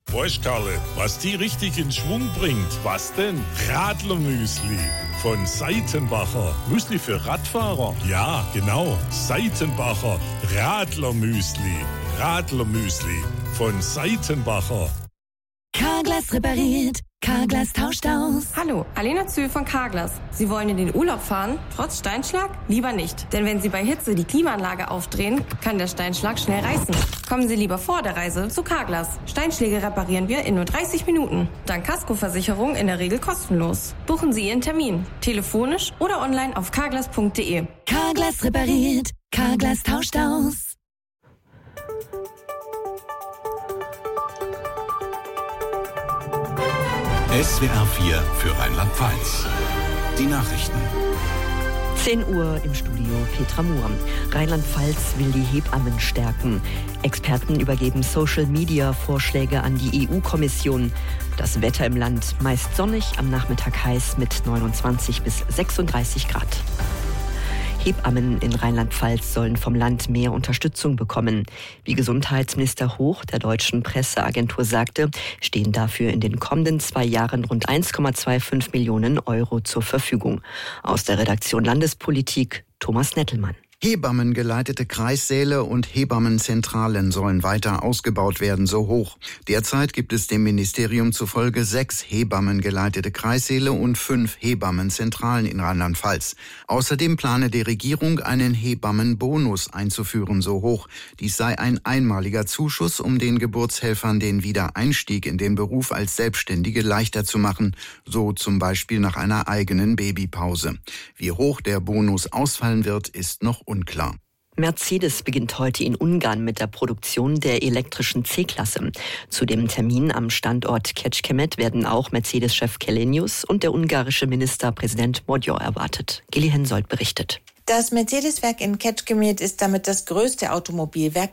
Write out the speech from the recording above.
Weißt, Karle, was die richtig in Schwung bringt? Was denn? Radlermüsli von Seitenbacher. Müsli für Radfahrer? Ja, genau. Seitenbacher Radlermüsli. Radlermüsli von Seitenbacher. Carglass repariert. Carglass tauscht aus. Hallo, Alena Zühl von Carglass. Sie wollen in den Urlaub fahren? Trotz Steinschlag? Lieber nicht. Denn wenn Sie bei Hitze die Klimaanlage aufdrehen, kann der Steinschlag schnell reißen. Kommen Sie lieber vor der Reise zu Carglass. Steinschläge reparieren wir in nur 30 Minuten. Dank Kaskoversicherung in der Regel kostenlos. Buchen Sie Ihren Termin. Telefonisch oder online auf carglass.de. Carglass repariert. Carglass tauscht aus. SWR 4 für Rheinland-Pfalz. Die Nachrichten. 10 Uhr im Studio Petra Muhr. Rheinland-Pfalz will die Hebammen stärken. Experten übergeben Social-Media-Vorschläge an die EU-Kommission. Das Wetter im Land meist sonnig, am Nachmittag heiß mit 29 bis 36 Grad. Hebammen in Rheinland-Pfalz sollen vom Land mehr Unterstützung bekommen. Wie Gesundheitsminister Hoch der deutschen Presseagentur sagte, stehen dafür in den kommenden 2 Jahren rund 1,25 Millionen Euro zur Verfügung. Aus der Redaktion Landespolitik Thomas Nettelmann. Hebammengeleitete Kreissäle und Hebammenzentralen sollen weiter ausgebaut werden, so Hoch. Derzeit gibt es dem Ministerium zufolge 6 Hebammengeleitete Kreissäle und 5 Hebammenzentralen in Rheinland-Pfalz. Außerdem plane die Regierung, einen Hebammenbonus einzuführen, so Hoch. Dies sei ein einmaliger Zuschuss, um den Geburtshelfern den Wiedereinstieg in den Beruf als Selbstständige leichter zu machen, so zum Beispiel nach einer eigenen Babypause. Wie hoch der Bonus ausfallen wird, ist noch unklar. Mercedes beginnt heute in Ungarn mit der Produktion der elektrischen C-Klasse. Zu dem Termin am Standort Kecskemét werden auch Mercedes-Chef Källenius und der ungarische Ministerpräsident Magyar erwartet. Gilly Hensoldt berichtet. Das Mercedes-Werk in Kecskemét ist damit das größte Automobilwerk